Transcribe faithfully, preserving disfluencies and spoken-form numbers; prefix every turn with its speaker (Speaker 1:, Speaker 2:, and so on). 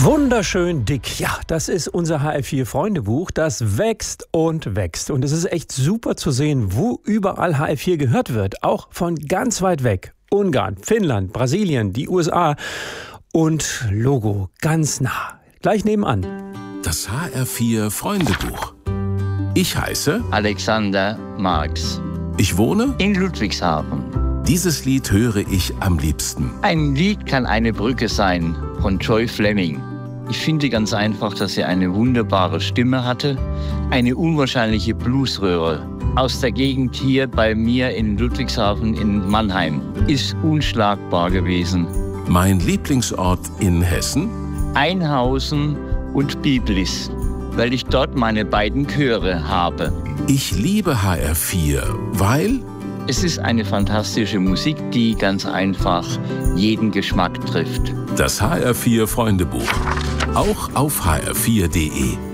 Speaker 1: Wunderschön dick. Ja, das ist unser H R vier Freundebuch. Das wächst und wächst. Und es ist echt super zu sehen, wo überall H R vier gehört wird. Auch von ganz weit weg. Ungarn, Finnland, Brasilien, die U S A und Logo ganz nah. Gleich nebenan.
Speaker 2: Das H R vier Freundebuch. Ich heiße
Speaker 3: Alexander Marx.
Speaker 2: Ich wohne
Speaker 3: in Ludwigshafen.
Speaker 2: Dieses Lied höre ich am liebsten.
Speaker 3: Ein Lied kann eine Brücke sein von Joy Fleming. Ich finde ganz einfach, dass sie eine wunderbare Stimme hatte. Eine unwahrscheinliche Bluesröhre. Aus der Gegend hier bei mir in Ludwigshafen in Mannheim. Ist unschlagbar gewesen.
Speaker 2: Mein Lieblingsort in Hessen?
Speaker 3: Einhausen und Biblis, weil ich dort meine beiden Chöre habe.
Speaker 2: Ich liebe H R vier, weil...
Speaker 3: Es ist eine fantastische Musik, die ganz einfach jeden Geschmack trifft.
Speaker 2: Das H R vier Freundebuch. Auch auf h r vier punkt de.